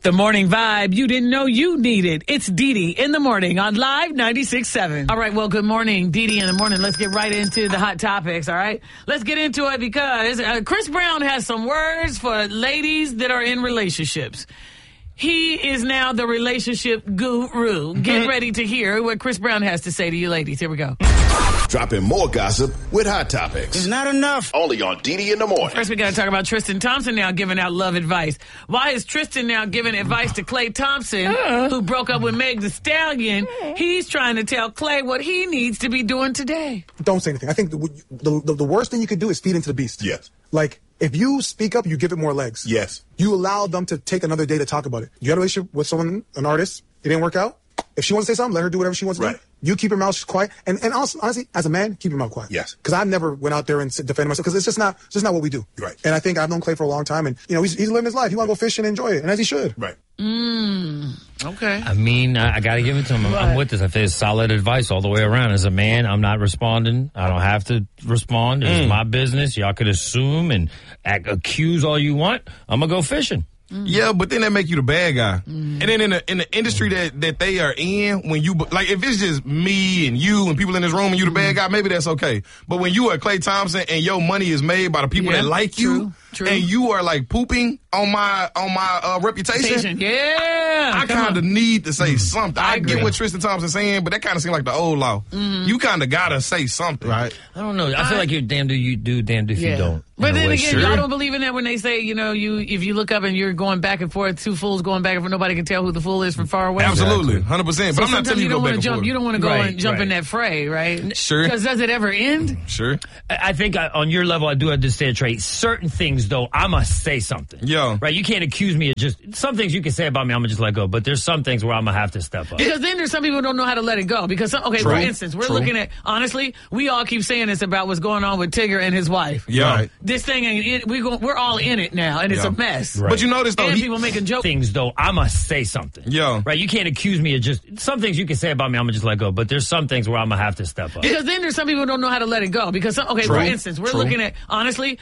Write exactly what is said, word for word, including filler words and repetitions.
The morning vibe you didn't know you needed. It's Dee Dee in the morning on Live ninety-six point seven. All right, well, good morning, Dee Dee in the morning. Let's get right into the hot topics, all right? Let's get into it because uh, Chris Brown has some words for ladies that are in relationships. He is now the relationship guru. Get ready to hear what Chris Brown has to say to you ladies. Here we go. Dropping more gossip with hot topics. It's not enough. Only on Dee Dee in the morning. First, we got to talk about Tristan Thompson now giving out love advice. Why is Tristan now giving advice to Klay Thompson, uh, who broke up with Meg Thee Stallion? He's trying to tell Klay what he needs to be doing today. Don't say anything. I think the, the, the worst thing you could do is feed into the beast. Yes. Like, if you speak up, you give it more legs. Yes. You allow them to take another day to talk about it. You had a relationship with someone, an artist, it didn't work out. If she wants to say something, let her do whatever she wants to right. do. You keep your mouth quiet. And, and honestly, honestly, as a man, keep your mouth quiet. Yes. Because I've never went out there and defended myself because it's just not it's just not what we do. Right. And I think I've known Klay for a long time. And, you know, he's, he's living his life. He want to go fishing and enjoy it. And as he should. Right. Mm, okay. I mean, I, I got to give it to him. I'm, I'm with this. I think it's solid advice all the way around. As a man, I'm not responding. I don't have to respond. It's Mm. my business. Y'all could assume and act, accuse all you want. I'm going to go fishing. Mm. Yeah, but then that make you the bad guy. Mm. And then in the in the industry that, that they are in, when you like, if it's just me and you and people in this room and you the bad guy, maybe that's okay. But when you are Klay Thompson and your money is made by the people yeah, that like true, you, true. and you are like pooping on my on my uh, reputation, yeah, I kind of need to say mm. something. I, I get what Tristan Thompson's saying, but that kind of seems like the old law. Mm. You kind of gotta say something, right? I don't know. I, I feel like you're damned if you do, damned if yeah. you don't. But then way. again, Sure. y'all don't believe in that when they say, you know, you if you look up and you're going back and forth, two fools going back and forth, nobody can tell who the fool is from far away. Absolutely, one hundred percent. But so I'm not telling you, you to don't go back want to and jump. forth. You don't want to go Right, and jump right. in that fray, right? Sure. Because does it ever end? Sure. I, I think I, on your level, I do understand, Trey. Certain things, though, I must say something. Yeah. Right? You can't accuse me of just, some things you can say about me, I'm going to just let go. But there's some things where I'm going to have to step up. Because then there's some people who don't know how to let it go. Because, some, okay, True. for instance, we're True. looking at, honestly, we all keep saying this about what's going on with Tigger and his wife. Yeah. Right. This thing ain't, it, we go, we're all in it now, and it's Yeah. a mess. Right. But you notice, though, And he, people making jokes. Things, though, I must say something. Yeah. Right? You can't accuse me of just, some things you can say about me, I'm going to just let go. But there's some things where I'm going to have to step up. Because then there's some people who don't know how to let it go. Because, some, okay, True. for instance, we're True. looking at, honestly,